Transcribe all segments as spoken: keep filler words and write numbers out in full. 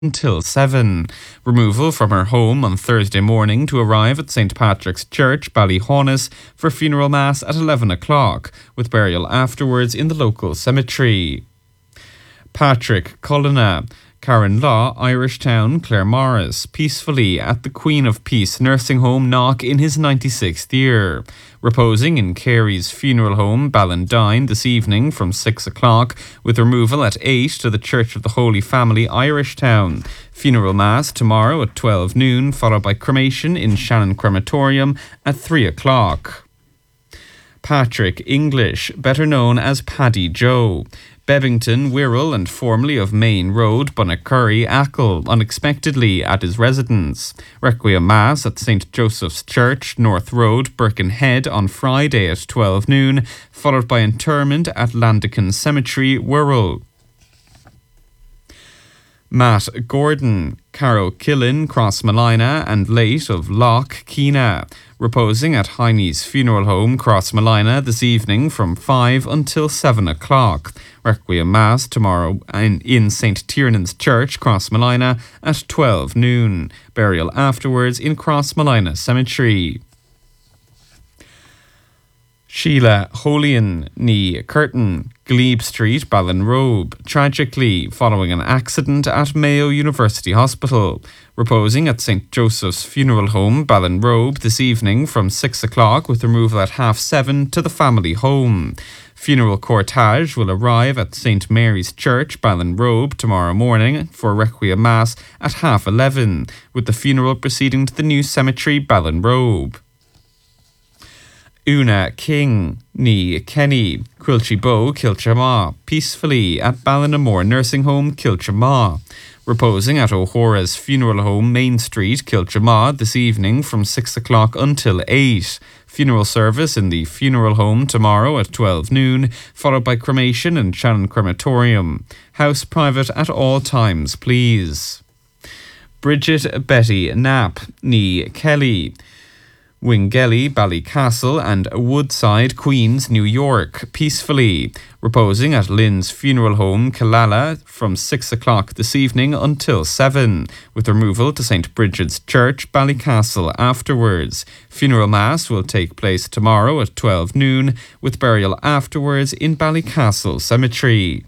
until seven. Removal from her home on Thursday morning to arrive at Saint Patrick's Church, Ballyhaunis, for funeral mass at eleven o'clock, with burial afterwards in the local cemetery. Patrick Cullinane, Karen Law, Irish Town, Claremorris, peacefully at the Queen of Peace nursing home Knock in his ninety-sixth year. Reposing in Carey's funeral home, Ballandine, this evening from six o'clock, with removal at eight to the Church of the Holy Family, Irish Town. Funeral Mass tomorrow at twelve noon, followed by cremation in Shannon Crematorium at three o'clock. Patrick English, better known as Paddy Joe. Bebington, Wirral and formerly of Main Road, Bunnacurry, Achill, unexpectedly at his residence. Requiem Mass at Saint Joseph's Church, North Road, Birkenhead on Friday at twelve noon, followed by interment at Landican Cemetery, Wirral. Matt Gordon, Carol Killen, Crossmolina and late of Loch Keena, reposing at Heine's Funeral Home, Crossmolina, this evening from five until seven o'clock. Requiem Mass tomorrow in, in Saint Tiernan's Church, Crossmolina, at twelve noon. Burial afterwards in Crossmolina Cemetery. Sheila Holian, nee Curtin, Glebe Street, Ballinrobe, tragically following an accident at Mayo University Hospital. Reposing at Saint Joseph's Funeral Home, Ballinrobe, this evening from six o'clock, with removal at half seven to the family home. Funeral cortege will arrive at Saint Mary's Church, Ballinrobe, tomorrow morning for Requiem Mass at half eleven, with the funeral proceeding to the new cemetery, Ballinrobe. Una King, nee Kenny, Quilchy Bow, Kilchamaw, peacefully at Ballinamore Nursing Home, Kilchamaw. Reposing at O'Hora's Funeral Home, Main Street, Kilchamaw, this evening from six o'clock until eight. Funeral service in the funeral home tomorrow at twelve noon, followed by cremation in Shannon Crematorium. House private at all times, please. Bridget Betty Knapp, nee Kelly, Wingelly, Ballycastle and Woodside, Queens, New York, peacefully. Reposing at Lynn's Funeral Home, Killala, from six o'clock this evening until seven, with removal to Saint Bridget's Church, Ballycastle, afterwards. Funeral Mass will take place tomorrow at twelve noon, with burial afterwards in Ballycastle Cemetery.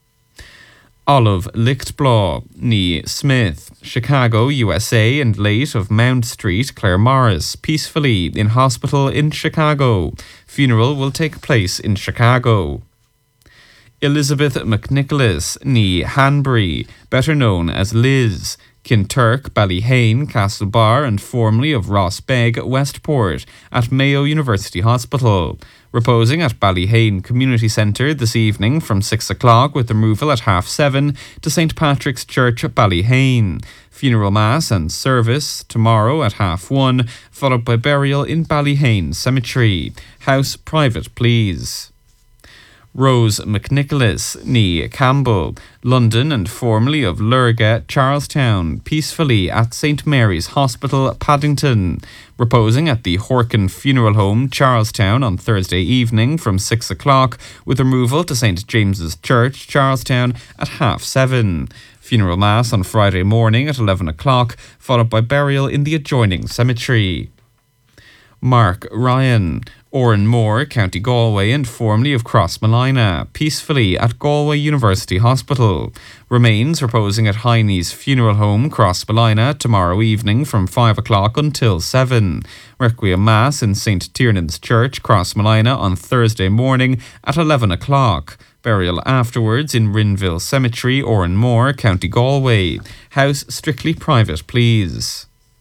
Olive Lichtblaw, nee Smith, Chicago, U S A, and late of Mount Street, Claremorris, peacefully in hospital in Chicago. Funeral will take place in Chicago. Elizabeth McNicholas, nee Hanbury, better known as Liz, Kinturk, Ballyhane, Castlebar, and formerly of Rossbeg, Westport, at Mayo University Hospital. Reposing at Ballyhane Community Centre this evening from six o'clock, with removal at half seven to Saint Patrick's Church, Ballyhane. Funeral Mass and service tomorrow at half one, followed by burial in Ballyhane Cemetery. House private, please. Rose McNicholas, nee Campbell, London and formerly of Lurga, Charlestown, peacefully at Saint Mary's Hospital, Paddington. Reposing at the Horkin Funeral Home, Charlestown, on Thursday evening from six o'clock, with removal to Saint James's Church, Charlestown, at half seven. Funeral Mass on Friday morning at eleven o'clock, followed by burial in the adjoining cemetery. Mark Ryan, Oranmore, County Galway and formerly of Crossmolina, peacefully at Galway University Hospital. Remains reposing at Heine's Funeral Home, Crossmolina, tomorrow evening from five o'clock until seven. Requiem Mass in Saint Tiernan's Church, Crossmolina, on Thursday morning at eleven o'clock. Burial afterwards in Rinville Cemetery, Oranmore, County Galway. House strictly private, please.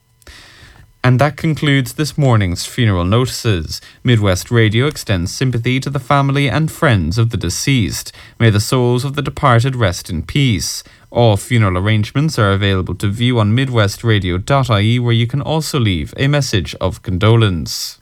And that concludes this morning's funeral notices. Midwest Radio extends sympathy to the family and friends of the deceased. May the souls of the departed rest in peace. All funeral arrangements are available to view on midwest radio dot I E, where you can also leave a message of condolence.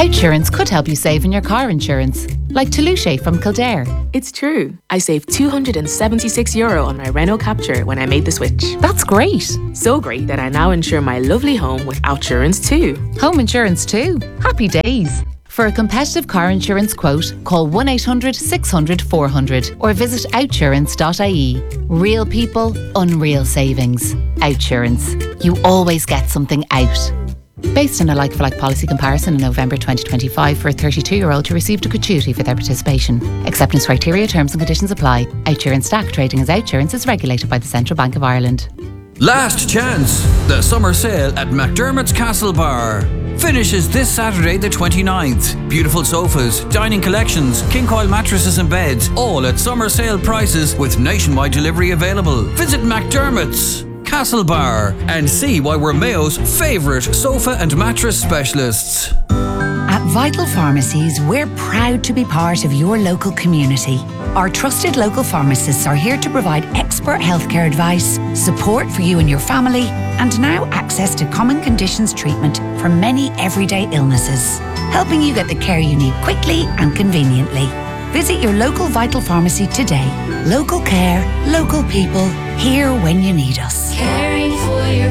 Outsurance could help you save on your car insurance, like Toulouse from Kildare. It's true. I saved two hundred seventy-six euro on my Renault Captur when I made the switch. That's great. So great that I now insure my lovely home with Outsurance too. Home insurance too. Happy days. For a competitive car insurance quote, call one eight hundred six hundred four hundred or visit outsurance dot I E. Real people, unreal savings. Outsurance. You always get something out. Based on a like-for-like policy comparison in November twenty twenty-five for a thirty-two-year-old who received a gratuity for their participation. Acceptance criteria, terms and conditions apply. Outsurance Stack trading as Outsurance is regulated by the Central Bank of Ireland. Last chance! The summer sale at McDermott's Castle Bar finishes this Saturday the twenty-ninth. Beautiful sofas, dining collections, king coil mattresses and beds, all at summer sale prices with nationwide delivery available. Visit McDermott's Castle Bar and see why we're Mayo's favourite sofa and mattress specialists. At Vital Pharmacies, we're proud to be part of your local community. Our trusted local pharmacists are here to provide expert healthcare advice, support for you and your family, and now access to common conditions treatment for many everyday illnesses, helping you get the care you need quickly and conveniently. Visit your local Vital Pharmacy today. Local care, local people, here when you need us. Caring for your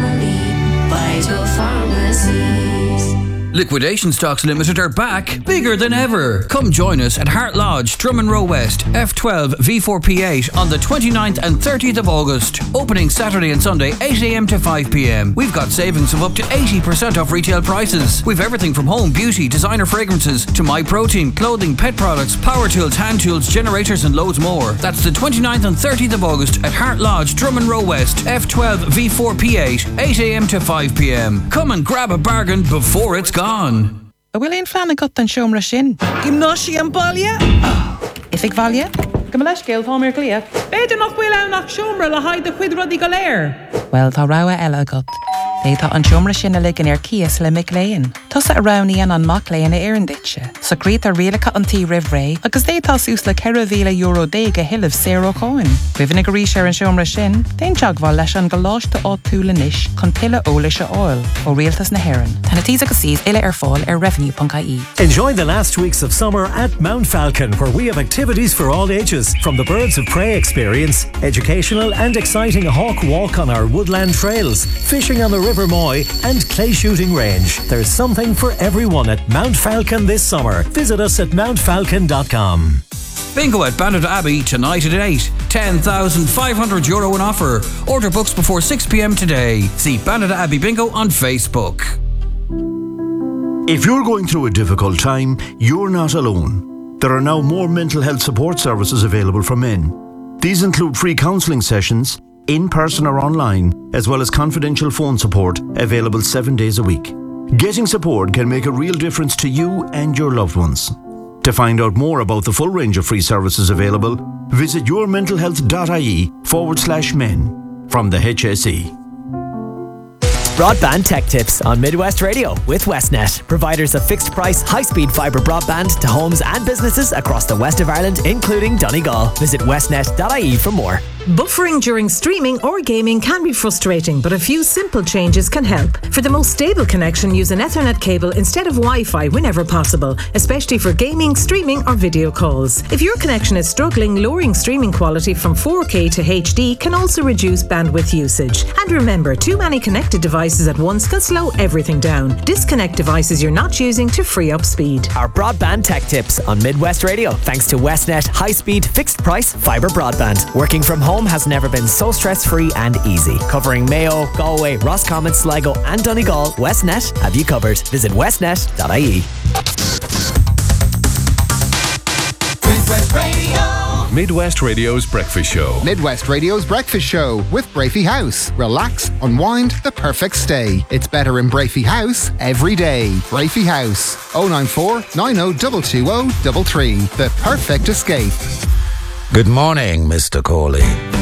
family, Vital Pharmacies. Liquidation Stocks Limited are back, bigger than ever. Come join us at Hart Lodge, Drummond Row West, F twelve V four P eight on the twenty-ninth and thirtieth of August. Opening Saturday and Sunday, eight a m to five p m. We've got savings of up to eighty percent off retail prices. We've everything from home, beauty, designer fragrances, to MyProtein, clothing, pet products, power tools, hand tools, generators and loads more. That's the twenty-ninth and thirtieth of August at Hart Lodge, Drummond Row West, F twelve V four P eight, eight a m to five p m. Come and grab a bargain before it's gone. A bhfuil éon fleanna got an seomra sin. Gimnáisi an baile? If ag bhaile? Go leis céal fámar clia. Beidir nach bhfuil ann nach seomra le haid de chuid rudí go léir. Well, tá rogha eile agat. Bé tá an seomra sin a ligean ar cias le mic léin. Tusa a rowníon an mac léin a éireann ditse. So grét a rialacha an tí rih ré, agus dé tá sús le ceithre mhíle euro déige hiileh zéro cáin. Cuimhnig go rís ar an seomra sin, déon teagmháil leis an go láiste á túla níis chun tuile ólaise áil ó rialtas na hÉireann. Tá na tís agus sís ile ar fáil ar revenue dot I E. Enjoy the last weeks of summer at Mount Falcon, where we have activities for all ages, from the Birds of Prey experience, educational and exciting hawk walk on our woodland trails, fishing on the River Moy and clay shooting range. There's something for everyone at Mount Falcon this summer. Visit us at mount falcon dot com. Bingo at Bandit Abbey tonight at eight. ten thousand five hundred euro in offer. Order books before six p m today. See Bandit Abbey Bingo on Facebook. If you're going through a difficult time, you're not alone. There are now more mental health support services available for men. These include free counselling sessions, in person or online, as well as confidential phone support available seven days a week. Getting support can make a real difference to you and your loved ones. To find out more about the full range of free services available, visit your mental health dot I E forward slash men from the H S E. Broadband Tech Tips on Midwest Radio with Westnet, providers of fixed price, high-speed fibre broadband to homes and businesses across the west of Ireland, including Donegal. Visit westnet dot I E for more. Buffering during streaming or gaming can be frustrating, but a few simple changes can help. For the most stable connection, use an Ethernet cable instead of Wi-Fi whenever possible, especially for gaming, streaming or video calls. If your connection is struggling, lowering streaming quality from four K to H D can also reduce bandwidth usage. And remember, too many connected devices at once can slow everything down. Disconnect devices you're not using to free up speed. Our Broadband Tech Tips on Midwest Radio, thanks to Westnet high-speed, fixed-price fibre broadband. Working from home has never been so stress-free and easy. Covering Mayo, Galway, Roscommon, Sligo and Donegal, Westnet have you covered. Visit westnet dot I E. Midwest Radio. Midwest Radio's Breakfast Show. Midwest Radio's Breakfast Show with Brafey House. Relax, unwind, the perfect stay. It's better in Brafey House every day. Brafey House, oh nine four, nine oh two two oh three three. The perfect escape. Good morning, Mister Corley.